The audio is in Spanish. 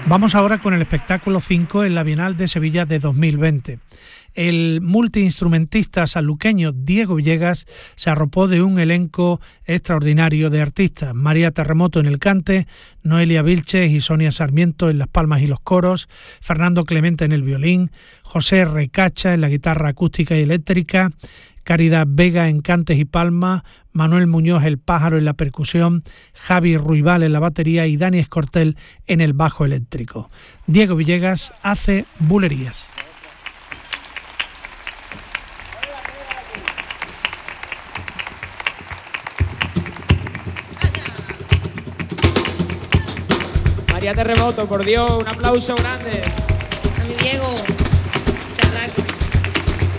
Vamos ahora con el espectáculo 5 en la Bienal de Sevilla de 2020. El multiinstrumentista sanluqueño Diego Villegas se arropó de un elenco extraordinario de artistas. María Terremoto en el cante, Noelia Vilches y Sonia Sarmiento en las palmas y los coros, Fernando Clemente en el violín, José Recacha en la guitarra acústica y eléctrica, Caridad Vega en cantes y palmas, Manuel Muñoz el pájaro en la percusión, Javi Ruibal en la batería y Dani Escortel en el bajo eléctrico. Diego Villegas hace Bulerías. María Terremoto, por Dios, un aplauso grande. A mi Diego.